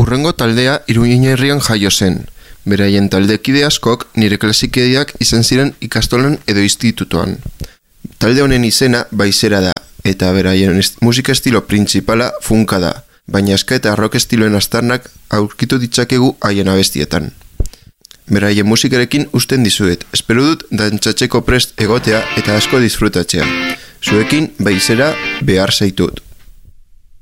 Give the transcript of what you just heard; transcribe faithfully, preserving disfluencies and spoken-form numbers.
Urrengo taldea Iruña herrian jaio zen. Beraien taldekide askok nire klasikediak izan ziren ikastolan edo institutoan. Talde honen izena Baizera da, eta beraien musika estilo printzipala funka da, baina eska eta rock estiloen aztarnak aurkitu ditzakegu haien abestietan. Beraien musikarekin usten dizuet, espero dut dantzatzeko prest egotea eta asko disfrutatzea. Zuekin Baizera behar zaitut.